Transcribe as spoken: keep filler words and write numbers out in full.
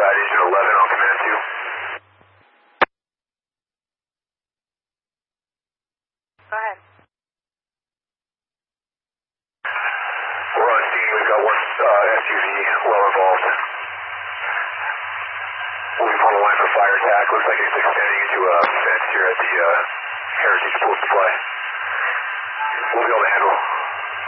Agent eleven on command two. Go ahead. We're on scene. We've got one uh, S U V well involved. Moving on the line for fire attack. Looks like it's extending into a fence here at the uh, Heritage Pool Supply.